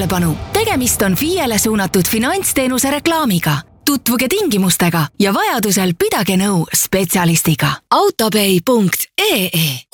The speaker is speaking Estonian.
tähelepanu, tegemist on FIE-le suunatud finantsteenuse reklaamiga. Tutvuge tingimustega ja vajadusel pidage nõu spetsialistiga. autopay.ee